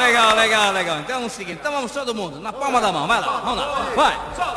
legal. Então é o seguinte, então vamos todo mundo, na palma da mão, vai lá, vamos lá, vai.